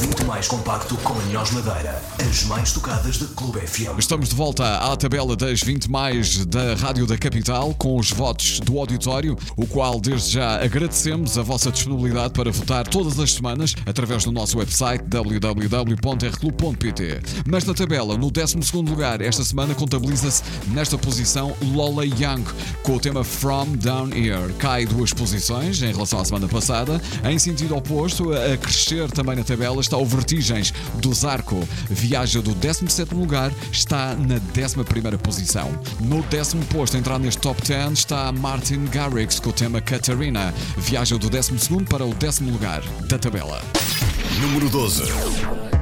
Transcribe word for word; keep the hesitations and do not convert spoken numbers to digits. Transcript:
vinte mais compacto com Anhós Madeira. As mais tocadas da Clube F M. Estamos de volta à tabela das vinte mais da Rádio da Capital, com os votos do auditório, o qual desde já agradecemos a vossa disponibilidade para votar todas as semanas através do nosso website w w w ponto r clube ponto p t. Mas na tabela, no décimo segundo lugar, esta semana contabiliza-se nesta posição Lola Young, com o tema From Down Here. Cai duas posições em relação à semana passada. Em sentido oposto, a crescer também na tabela está o Vertigens do Zarco. Viaja do décimo sétimo lugar, está na décima primeira posição. No décimo posto, a entrar neste top dez, está Martin Garrix com o tema Catarina. Viaja do décimo segundo para o décimo lugar da tabela. Número doze.